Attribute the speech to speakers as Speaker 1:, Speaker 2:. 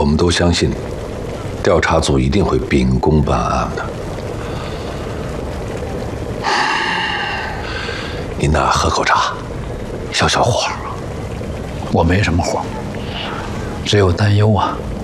Speaker 1: 我们都相信，调查组一定会秉公办案的。您呐，喝口茶，消消火。
Speaker 2: 我没什么火，只有担忧啊。